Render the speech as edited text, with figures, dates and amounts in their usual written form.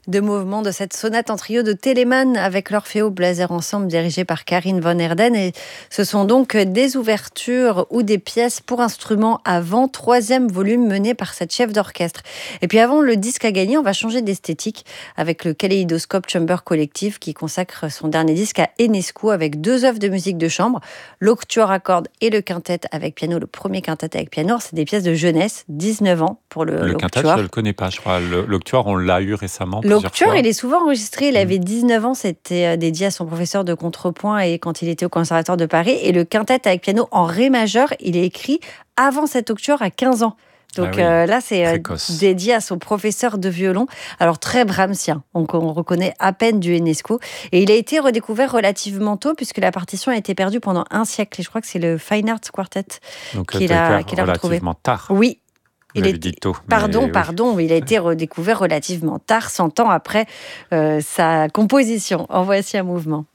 de mouvements de cette sonate en trio de Telemann avec l'Orfeo Bläser Ensemble dirigé par Karin von Herden. Et ce sont donc des ouvertures ou des pièces pour instruments avant, 3e volume mené par cette chef d'orchestre. Et puis avant le disque à gagner, on va changer d'esthétique avec le Kaleidoscope Chamber Collective qui consacre son dernier disque à Enescu avec 2 œuvres de musique de chambre, l'Octuor à cordes et le quintet avec piano, le premier quintet avec piano. C'est des pièces de jeunesse, 19 ans pour le quintet, je ne le connais pas, je crois. L'Octuor, on l'a eu récemment plusieurs fois. L'Octuor, il est souvent enregistré. Il avait 19 ans, c'était dédié à son professeur de contrepoint et quand il était au Conservatoire de Paris. Et le quintet avec piano en ré majeur, il est écrit avant cet Octuor à 15 ans. Donc là, c'est dédié à son professeur de violon. Alors très brahmsien, donc on reconnaît à peine du Enescu. Et il a été redécouvert relativement tôt puisque la partition a été perdue pendant un siècle. Et je crois que c'est le Fine Arts Quartet qu'il a retrouvé. Relativement tard. Oui. Il est dit tôt. Pardon, il a été redécouvert relativement tard, 100 ans après sa composition. En voici un mouvement.